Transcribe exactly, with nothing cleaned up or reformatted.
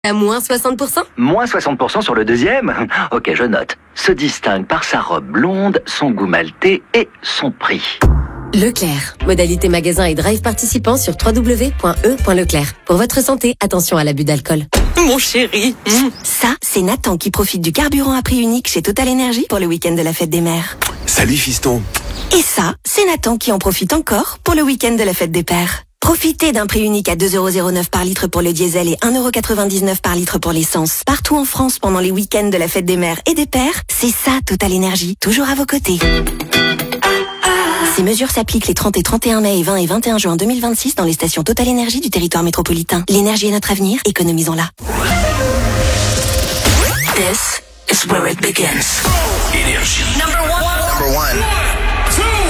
À moins soixante pour cent? Moins soixante pour cent sur le deuxième? Ok, je note. Se distingue par sa robe blonde, son goût maltais et son prix. Leclerc. Modalité magasin et drive participant sur w w w point e point leclerc. Pour votre santé, attention à l'abus d'alcool. Mon chéri. Mmh. Ça, c'est Nathan qui profite du carburant à prix unique chez Total Energy pour le week-end de la fête des mères. Salut fiston. Et ça, c'est Nathan qui en profite encore pour le week-end de la fête des pères. Profitez d'un prix unique à deux euros zéro neuf par litre pour le diesel et un euro quatre-vingt-dix-neuf par litre pour l'essence. Partout en France pendant les week-ends de la fête des mères et des pères, c'est ça Total Energy, toujours à vos côtés. Ces mesures s'appliquent les trente et trente et un mai et vingt et vingt et un juin deux mille vingt-six dans les stations Total Energy du territoire métropolitain. L'énergie est notre avenir, économisons-la. This is where it begins. Énergie. Number one. Number one. Two.